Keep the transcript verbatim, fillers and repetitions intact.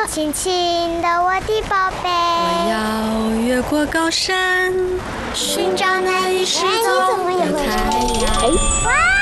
亲亲的我的宝贝。 我要越过高山，寻找那一失踪的太阳。 哇！